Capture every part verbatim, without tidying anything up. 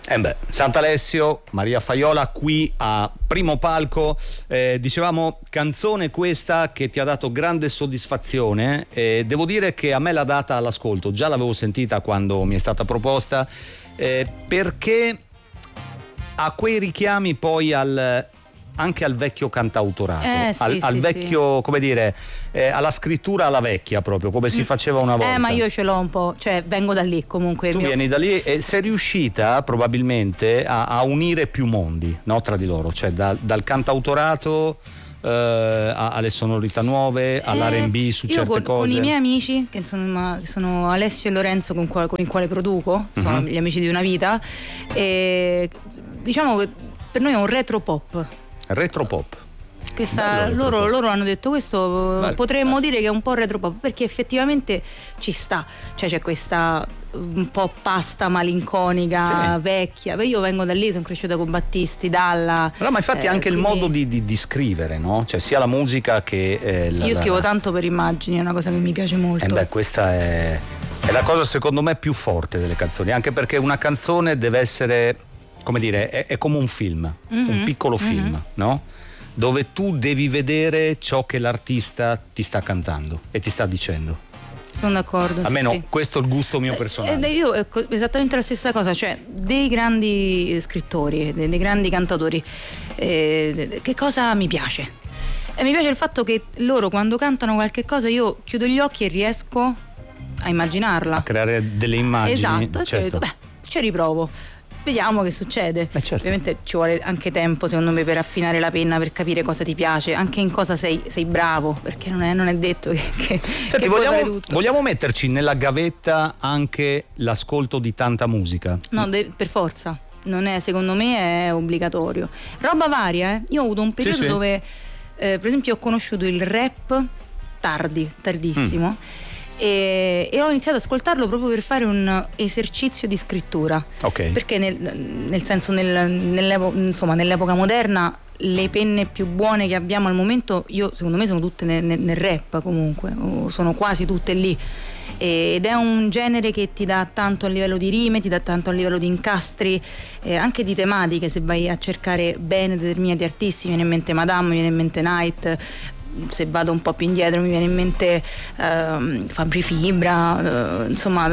Eh beh, Sant'Alessio, Maria Faiola qui a Primo Palco. Eh, dicevamo, canzone questa che ti ha dato grande soddisfazione. Eh, devo dire che a me l'ha data all'ascolto, già l'avevo sentita quando mi è stata proposta, eh, perché ha quei richiami poi al... anche al vecchio cantautorato, eh, sì, al, sì, al vecchio, sì. come dire, eh, alla scrittura alla vecchia proprio, come si faceva una volta. Eh, ma io ce l'ho un po', cioè vengo da lì comunque. Tu mio... vieni da lì e sei riuscita probabilmente a, a unire più mondi, no, tra di loro, cioè da, dal cantautorato eh, a, alle sonorità nuove, all'R and B su io certe con, cose. con i miei amici, che sono, che sono Alessio e Lorenzo, con, qual, con il quale produco, sono uh-huh. gli amici di una vita, e diciamo che per noi è un retro pop. Retro pop. Questa, Bello, loro, retro loro hanno detto questo. Bello, potremmo bello. dire che è un po' retro pop, perché effettivamente ci sta, cioè c'è questa un po' pasta malinconica, sì. vecchia. Io vengo da lì, sono cresciuta con Battisti, Dalla. No, ma infatti eh, anche quindi... il modo di, di, di scrivere, no? Cioè sia la musica che eh, la, io scrivo la... tanto per immagini, è una cosa che mi piace molto. Eh beh, questa è, è la cosa secondo me più forte delle canzoni, anche perché una canzone deve essere, come dire, è, è come un film, mm-hmm. un piccolo film, mm-hmm. no? Dove tu devi vedere ciò che l'artista ti sta cantando e ti sta dicendo. Sono d'accordo. Almeno sì, sì. questo è il gusto mio personale. Eh, io esattamente la stessa cosa, cioè dei grandi scrittori, dei, dei grandi cantatori, eh, che cosa mi piace? E mi piace il fatto che loro quando cantano qualche cosa io chiudo gli occhi e riesco a immaginarla. A creare delle immagini. Esatto, certo. Detto, beh, ci riprovo. Vediamo che succede. Eh certo. Ovviamente ci vuole anche tempo, secondo me, per affinare la penna, per capire cosa ti piace, anche in cosa sei, sei bravo, perché non è, non è detto che, che, Senti, che vogliamo, puoi fare tutto. vogliamo metterci nella gavetta anche l'ascolto di tanta musica? No, de- per forza. Non è, secondo me è obbligatorio. Roba varia, eh. Io ho avuto un periodo sì, sì. dove, eh, per esempio, ho conosciuto il rap tardi, tardissimo. Mm. E, e ho iniziato ad ascoltarlo proprio per fare un esercizio di scrittura, okay. perché nel, nel senso nel, nell'epo, insomma, nell'epoca moderna le penne più buone che abbiamo al momento, io secondo me sono tutte nel, nel rap, comunque sono quasi tutte lì, ed è un genere che ti dà tanto a livello di rime, ti dà tanto a livello di incastri, eh, anche di tematiche. Se vai a cercare bene determinati artisti, mi viene in mente Madame, mi viene in mente Night. Se vado un po' più indietro mi viene in mente uh, Fabri Fibra, uh, insomma.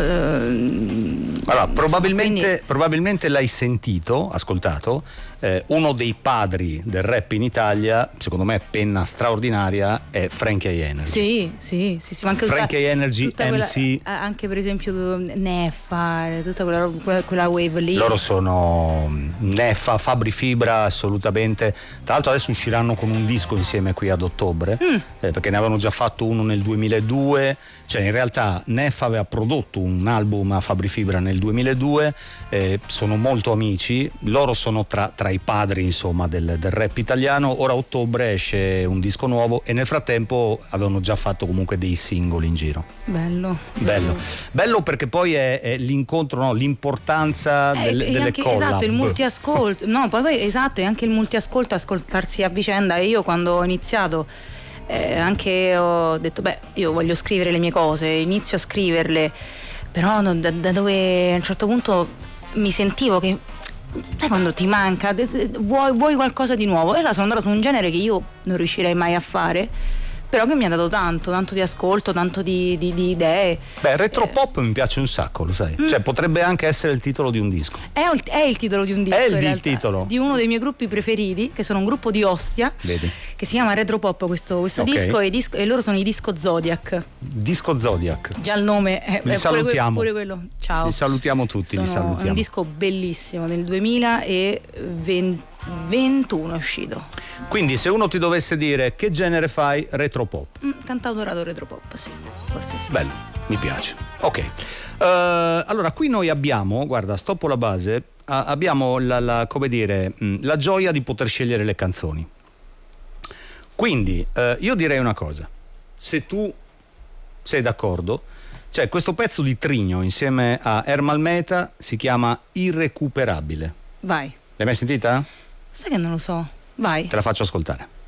Uh, allora, probabilmente, insomma, quindi... probabilmente l'hai sentito, ascoltato. Eh, uno dei padri del rap in Italia, secondo me penna straordinaria, è Frankie Energy. Sì, sì, sì, sì, ma anche Frankie tutta, Energy, tutta M C. Quella, anche per esempio Neffa, tutta quella, quella, quella wave lì. Loro sono Neffa, Fabri Fibra, assolutamente. Tra l'altro adesso usciranno con un disco insieme qui ad ottobre, mm. eh, perché ne avevano già fatto uno nel duemiladue. Cioè in realtà Neffa aveva prodotto un album a Fabri Fibra nel duemiladue, eh, sono molto amici, loro sono tra, tra i padri insomma del, del rap italiano. Ora a ottobre esce un disco nuovo e nel frattempo avevano già fatto comunque dei singoli in giro. Bello. Bello, bello perché poi è, è l'incontro, no? L'importanza eh, delle, delle anche, collab. Esatto, il multiascolto, no, poi, poi esatto, e anche il multiascolto, ascoltarsi a vicenda. E io quando ho iniziato Eh, anche ho detto beh io voglio scrivere le mie cose, inizio a scriverle, però no, da, da dove a un certo punto mi sentivo che sai quando ti manca, vuoi, vuoi qualcosa di nuovo, e allora sono andata su un genere che io non riuscirei mai a fare, però che mi ha dato tanto, tanto di ascolto, tanto di, di, di idee. Beh, retro pop eh. mi piace un sacco, lo sai. Mm. Cioè potrebbe anche essere il titolo di un disco. È, è il titolo di un disco. È il, in il titolo di uno dei miei gruppi preferiti, che sono un gruppo di Ostia. Vedi. Che si chiama Retro Pop questo, questo okay. disco, e disco e loro sono i Disco Zodiac. Disco Zodiac. Già il nome è, li è salutiamo. Pure quello, pure quello. Ciao. Li salutiamo tutti, sono li salutiamo. È un disco bellissimo del duemilaventuno è uscito. Quindi se uno ti dovesse dire che genere fai, retro pop. Mm, cantautorato retro pop, sì, forse sì. Bello, mi piace. Ok. Uh, allora qui noi abbiamo, guarda, stoppo la base, uh, abbiamo la, la, come dire, mh, la gioia di poter scegliere le canzoni. Quindi uh, io direi una cosa, se tu sei d'accordo, cioè questo pezzo di Trigno insieme a Ermal Meta si chiama Irrecuperabile. Vai. L'hai mai sentita? Sai che non lo so, vai. Te la faccio ascoltare.